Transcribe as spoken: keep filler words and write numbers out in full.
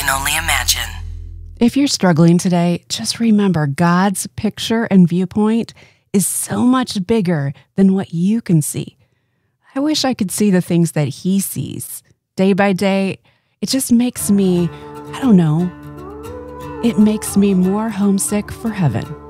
can only imagine. If you're struggling today, just remember God's picture and viewpoint is so much bigger than what you can see. I wish I could see the things that He sees. Day by day, it just makes me, I don't know, it makes me more homesick for heaven.